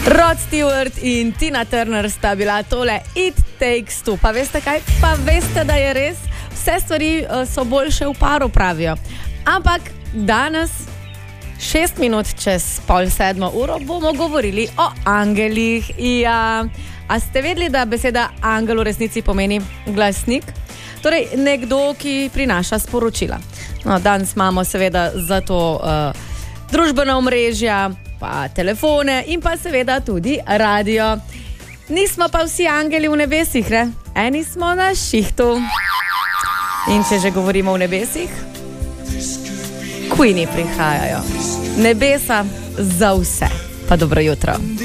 Rod Stewart in Tina Turner sta bila tole It Takes Two. Pa veste kaj? Pa veste, da je res, vse stvari so boljše v paru, pravijo. Ampak danes, 6 minut čez 6:30, bomo govorili o angelih. Ja, a ste vedeli, da beseda angel v resnici pomeni glasnik? Torej, nekdo, ki prinaša sporočila. No, danes imamo seveda za to družbena omrežja, pa telefone in pa seveda tudi radio. Nismo pa vsi angeli v nebesih, ne? Eni smo na šihtu. In če že govorimo o nebesih, Queeni prihajajo. Nebesa za vse. Pa dobro jutro.